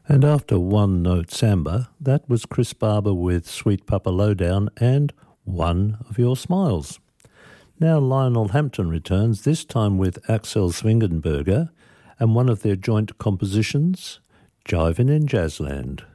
And after One Note Samba, that was Chris Barber with Sweet Papa Lowdown and One of Your Smiles. Now Lionel Hampton returns, this time with Axel Zwingenberger and one of their joint compositions, Jivin' in Jazzland.